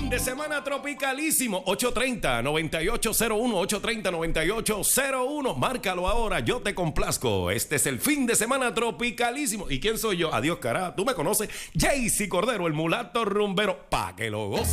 fin de semana tropicalísimo. 830-9801, 830-9801. Márcalo ahora, yo te complazco. Este es el fin de semana tropicalísimo. ¿Y quién soy yo? Adiós, cara. Tú me conoces. Jaycee Cordero, el mulato rumbero. Pa' que lo goce.